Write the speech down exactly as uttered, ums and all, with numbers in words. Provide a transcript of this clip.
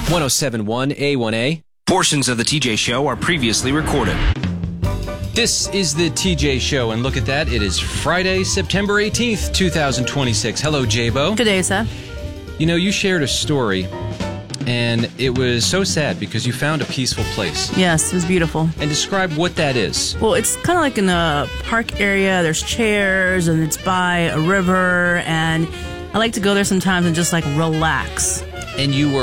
one oh seven point one A one A. Portions of the T J Show are previously recorded. This is the T J Show, and look at that. It is Friday, September eighteenth, twenty twenty-six. Hello, J-Bo. Good day, Seth. You know, you shared a story, and it was so sad because you found a peaceful place. Yes, it was beautiful. And describe what that is. Well, it's kind of like in a park area. There's chairs, and it's by a river, and I like to go there sometimes and just, like, relax. And you were